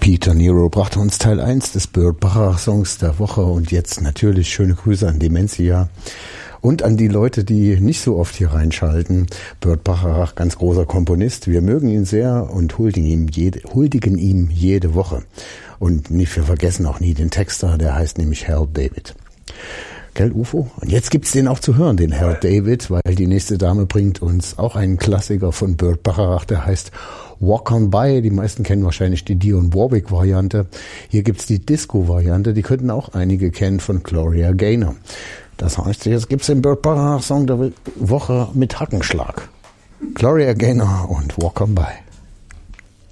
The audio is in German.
Peter Nero brachte uns Teil 1 des Burt Bacharach Songs der Woche und jetzt natürlich schöne Grüße an Dementia und an die Leute, die nicht so oft hier reinschalten. Burt Bacharach, ganz großer Komponist. Wir mögen ihn sehr und huldigen ihm jede Woche. Und wir vergessen auch nie den Texter, der heißt nämlich Harold David. Gell, Ufo? Und jetzt gibt's den auch zu hören, den Harold David, weil die nächste Dame bringt uns auch einen Klassiker von Burt Bacharach, der heißt Walk On By. Die meisten kennen wahrscheinlich die Dionne Warwick-Variante. Hier gibt's die Disco-Variante, die könnten auch einige kennen von Gloria Gaynor. Das heißt, jetzt gibt's den Burt Bacharach-Song der Woche mit Hackenschlag. Gloria Gaynor und Walk On By.